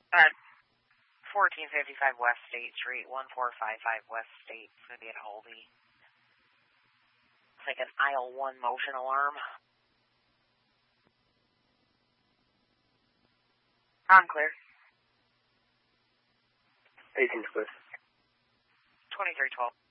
At 1455 West State Street, 1455 West State, it's going to be at Holby. It's like an aisle 1 motion alarm. I'm clear. 18 Swift. 2312.